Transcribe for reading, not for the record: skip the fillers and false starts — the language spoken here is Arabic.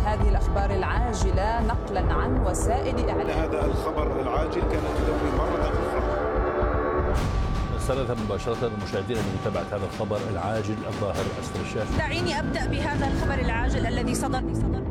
هذه الأخبار العاجلة نقلا عن وسائل إعلام. هذا الخبر العاجل كان يدوي مرة أخرى. نستنذ مباشرة المشاهدين لمتابعة هذا الخبر العاجل الظاهر أسفل الشاشة. دعيني أبدأ بهذا الخبر العاجل الذي صدر